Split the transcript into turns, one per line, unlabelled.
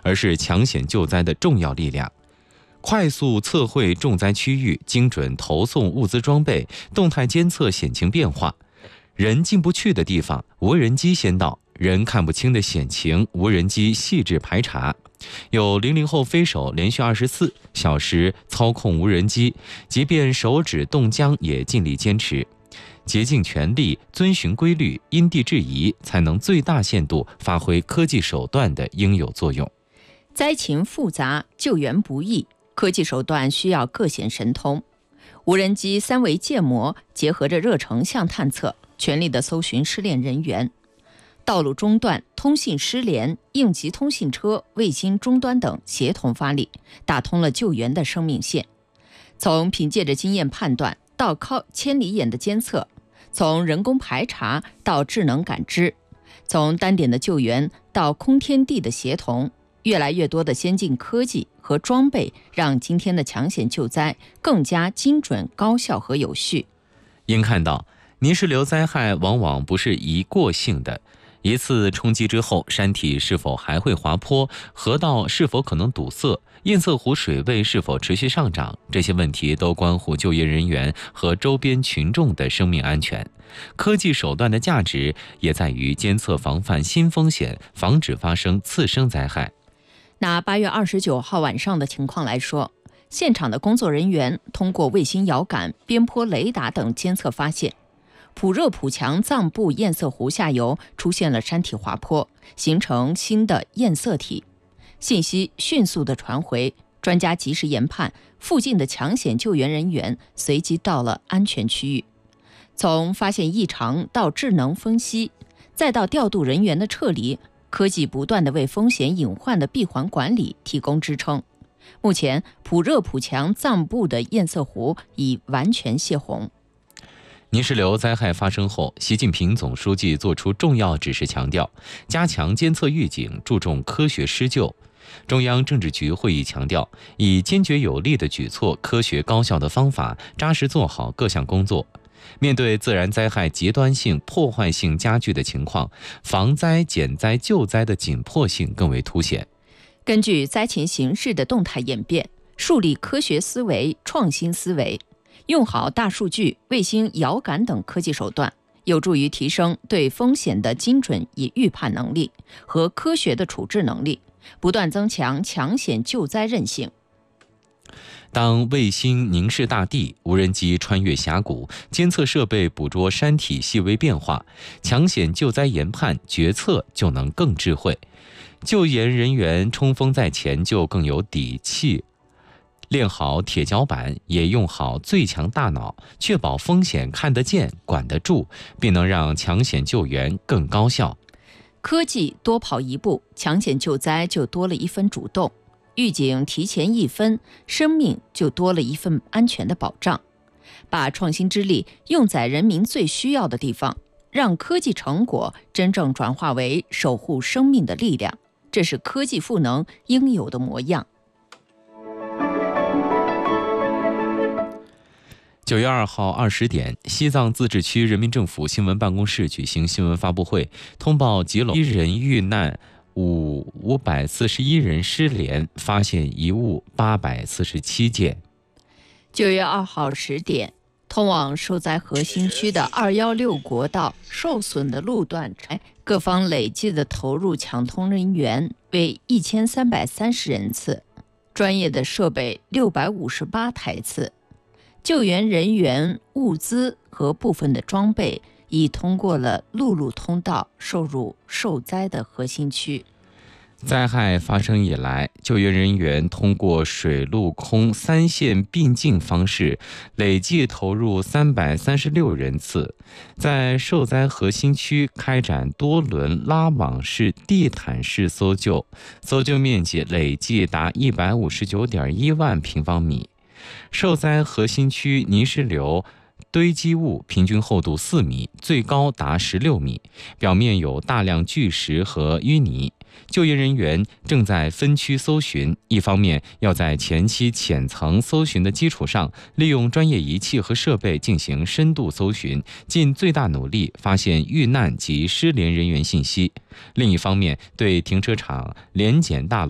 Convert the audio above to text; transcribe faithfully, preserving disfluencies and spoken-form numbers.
而是抢险救灾的重要力量。快速测绘重灾区域，精准投送物资装备，动态监测险情变化。人进不去的地方，无人机先到；人看不清的险情，无人机细致排查。有零零后飞手连续二十四小时操控无人机，即便手指冻僵也尽力坚持，竭尽全力遵循规律，因地制宜，才能最大限度发挥科技手段的应有作用。
灾情复杂，救援不易，科技手段需要各显神通。无人机三维建模结合着热成像探测，全力的搜寻失联人员。道路中断、通信失联，应急通信车、卫星终端等协同发力，打通了救援的生命线。从凭借着经验判断到靠千里眼的监测，从人工排查到智能感知，从单点的救援到空天地的协同，越来越多的先进科技和装备，让今天的抢险救灾更加精准、高效和有序。
应看到，泥石流灾害往往不是一过性的。一次冲击之后，山体是否还会滑坡，河道是否可能堵塞，堰塞湖水位是否持续上涨，这些问题都关乎就业人员和周边群众的生命安全。科技手段的价值也在于监测防范新风险，防止发生次生灾害。
拿八月二十九号晚上的情况来说，现场的工作人员通过卫星遥感、边坡雷达等监测发现，普热普强藏布堰塞湖下游出现了山体滑坡，形成新的堰塞体。信息迅速地传回，专家及时研判，附近的抢险救援人员随即到了安全区域。从发现异常到智能分析，再到调度人员的撤离，科技不断地为风险隐患的闭环管理提供支撑。目前，普热普强藏布的堰塞湖已完全泄洪。
泥石流灾害发生后，习近平总书记作出重要指示，强调加强监测预警，注重科学施救。中央政治局会议强调，以坚决有力的举措、科学高效的方法，扎实做好各项工作。面对自然灾害极端性、破坏性加剧的情况，防灾、减灾、救灾的紧迫性更为凸显。
根据灾情形势的动态演变，树立科学思维、创新思维，用好大数据、卫星遥感等科技手段，有助于提升对风险的精准与预判能力和科学的处置能力，不断增强抢险救灾韧性。
当卫星凝视大地，无人机穿越峡谷，监测设备捕捉山体细微变化，抢险救灾研判决策就能更智慧，救援人员冲锋在前就更有底气。练好铁脚板，也用好最强大脑，确保风险看得见、管得住，并能让抢险救援更高效。
科技多跑一步，抢险救灾就多了一分主动；预警提前一分，生命就多了一份安全的保障。把创新之力用在人民最需要的地方，让科技成果真正转化为守护生命的力量，这是科技赋能应有的模样。
九月二号二十点，西藏自治区人民政府新闻办公室举行新闻发布会，通报吉隆一人遇难，五五百四十一人失联，发现遗物八百四十七件。
九月二号十点，通往受灾核心区的二幺六国道受损的路段，各方累计的投入抢通人员为一千三百三十人次，专业的设备六百五十八台次。救援人员、物资和部分的装备已通过了陆路通道收入受灾的核心区。
灾害发生以来，救援人员通过水陆空三线并进方式，累计投入三百三十六人次，在受灾核心区开展多轮拉网式、地毯式搜救，搜救面积累计达一百五十九点一万平方米。受灾核心区泥石流堆积物平均厚度四米，最高达十六米，表面有大量巨石和淤泥。救援人员正在分区搜寻，一方面要在前期浅层搜寻的基础上，利用专业仪器和设备进行深度搜寻，尽最大努力发现遇难及失联人员信息；另一方面，对停车场、联检大楼